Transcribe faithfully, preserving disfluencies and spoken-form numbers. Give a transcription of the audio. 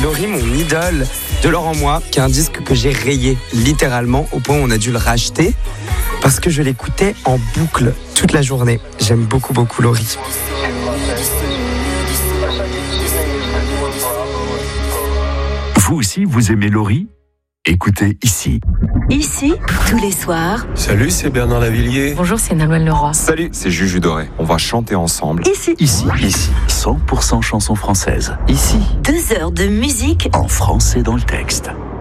Laurie, mon idole, de Laurent Moi, qui est un disque que j'ai rayé littéralement au point où on a dû le racheter parce que je l'écoutais en boucle toute la journée. J'aime beaucoup, beaucoup Laurie. Vous aussi, vous aimez Laurie ? Écoutez ici. Ici, tous les soirs. Salut, c'est Bernard Lavillier. Bonjour, c'est Nolwenn Leroy. Salut, c'est Juju Doré. On va chanter ensemble. Ici. Ici. Ici. cent pour cent chansons françaises. Ici. Deux heures de musique En français dans le texte.